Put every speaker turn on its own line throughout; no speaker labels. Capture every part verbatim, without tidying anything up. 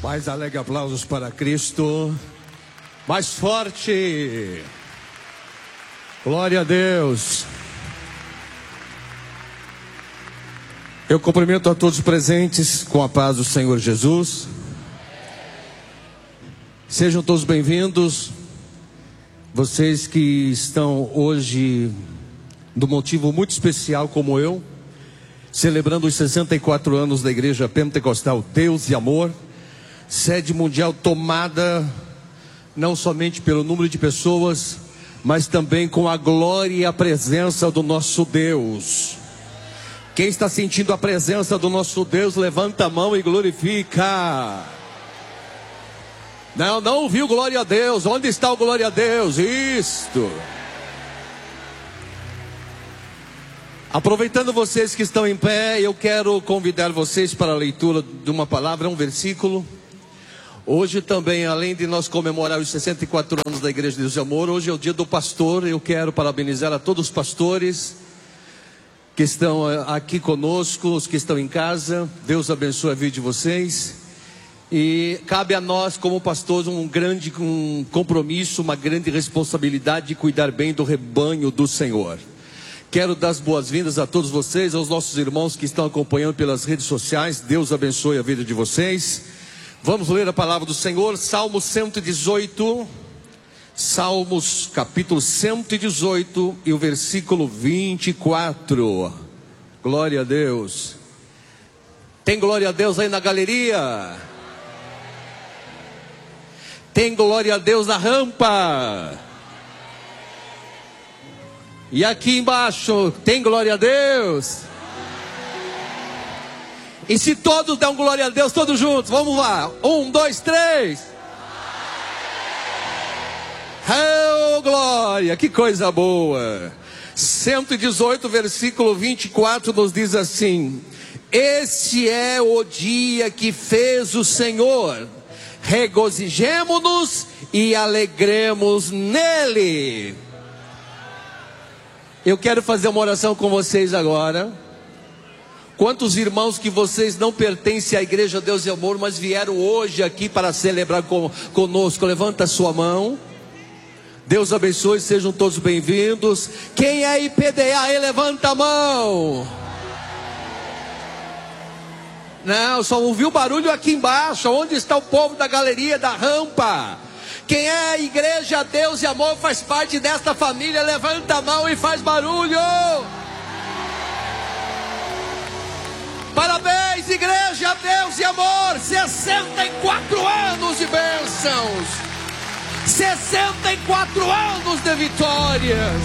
Mais alegre aplausos para Cristo. Mais forte. Glória a Deus. Eu cumprimento a todos os presentes com a paz do Senhor Jesus. Sejam todos bem-vindos. Vocês que estão hoje num motivo muito especial como eu, celebrando os sessenta e quatro anos da Igreja Pentecostal Deus e Amor, sede mundial tomada não somente pelo número de pessoas, mas também com a glória e a presença do nosso Deus. Quem está sentindo a presença do nosso Deus, levanta a mão e glorifica. Não, não ouviu glória a Deus. Onde está o glória a Deus? Isto. Aproveitando vocês que estão em pé, eu quero convidar vocês para a leitura de uma palavra, um versículo. Hoje também, além de nós comemorar os sessenta e quatro anos da Igreja de Deus e Amor, hoje é o dia do pastor. Eu quero parabenizar a todos os pastores que estão aqui conosco, os que estão em casa. Deus abençoe a vida de vocês. E cabe a nós, como pastores, um grande um compromisso, uma grande responsabilidade de cuidar bem do rebanho do Senhor. Quero dar as boas-vindas a todos vocês, aos nossos irmãos que estão acompanhando pelas redes sociais. Deus abençoe a vida de vocês. Vamos ler a palavra do Senhor, Salmo cento e dezoito, Salmos capítulo cento e dezoito e o versículo vinte e quatro. Glória a Deus. Tem glória a Deus aí na galeria? Tem glória a Deus na rampa? E aqui embaixo, tem glória a Deus? E se todos dão glória a Deus, todos juntos, vamos lá. Um, dois, três. Oh, glória, que coisa boa. cento e dezoito, versículo vinte e quatro nos diz assim: este é o dia que fez o Senhor, regozijemo-nos e alegremos nele. Eu quero fazer uma oração com vocês agora. Quantos irmãos que vocês não pertencem à Igreja Deus e Amor, mas vieram hoje aqui para celebrar com, conosco? Levanta a sua mão. Deus abençoe, sejam todos bem-vindos. Quem é I P D A aí, levanta a mão. Não, só ouvi o barulho aqui embaixo. Onde está o povo da galeria, da rampa? Quem é a Igreja Deus e Amor, faz parte desta família, levanta a mão e faz barulho. Parabéns, Igreja Deus e Amor, sessenta e quatro anos de bênçãos, sessenta e quatro anos de vitórias.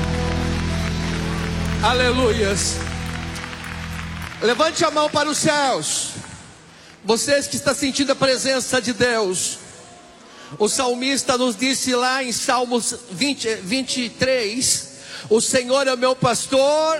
Aleluias. Levante a mão para os céus, vocês que estão sentindo a presença de Deus. O salmista nos disse lá em Salmos vinte, vinte e três: o Senhor é o meu pastor.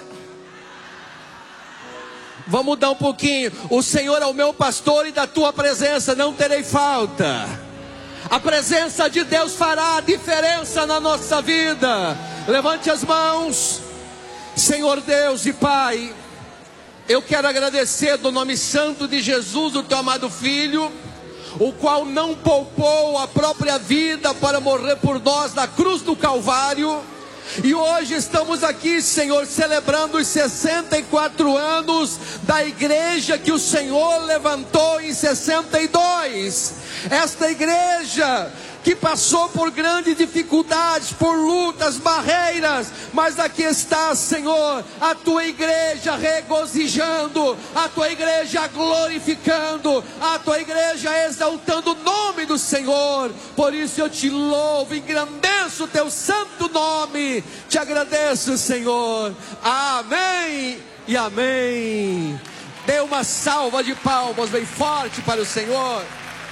Vamos mudar um pouquinho. O Senhor é o meu pastor e da tua presença não terei falta. A presença de Deus fará a diferença na nossa vida. Levante as mãos. Senhor Deus e Pai, eu quero agradecer do nome santo de Jesus, o teu amado Filho, o qual não poupou a própria vida para morrer por nós na cruz do Calvário. E hoje estamos aqui, Senhor, celebrando os sessenta e quatro anos da igreja que o Senhor levantou em sessenta e dois. Esta igreja que passou por grandes dificuldades, por lutas, barreiras, mas aqui está, Senhor, a tua igreja regozijando, a tua igreja glorificando, a tua igreja exaltando o nome do Senhor. Por isso eu te louvo, engrandeço o teu santo nome, te agradeço, Senhor. Amém e amém. Dê uma salva de palmas bem forte para o Senhor.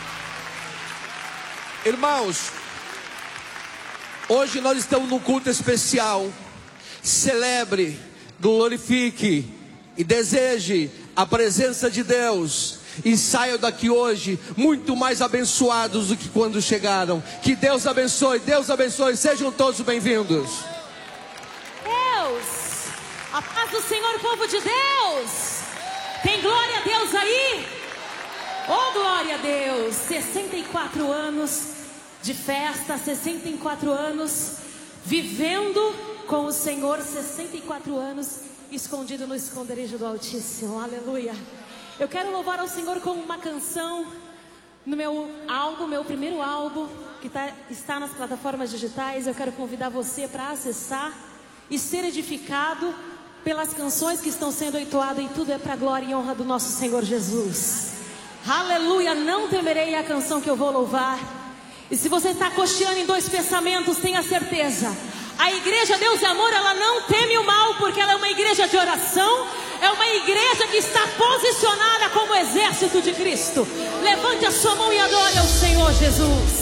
Irmãos, hoje nós estamos num culto especial. Celebre, glorifique e deseje a presença de Deus. E saiam daqui hoje muito mais abençoados do que quando chegaram. Que Deus abençoe, Deus abençoe. Sejam todos bem-vindos.
Deus, a paz do Senhor, povo de Deus. Tem glória a Deus aí? Oh glória. Glória a Deus. sessenta e quatro anos de festa, sessenta e quatro anos vivendo com o Senhor, sessenta e quatro anos escondido no esconderijo do Altíssimo. Aleluia. Eu quero louvar ao Senhor com uma canção no meu álbum, meu primeiro álbum, que tá, está nas plataformas digitais. Eu quero convidar você para acessar e ser edificado pelas canções que estão sendo entoadas, e tudo é para a glória e honra do nosso Senhor Jesus. Aleluia. Não temerei, a canção que eu vou louvar. E se você está cocheando em dois pensamentos, tenha certeza, a igreja Deus e Amor, ela não teme o mal, porque ela é uma igreja de oração, é uma igreja que está posicionada como exército de Cristo. Levante a sua mão e adore ao Senhor Jesus.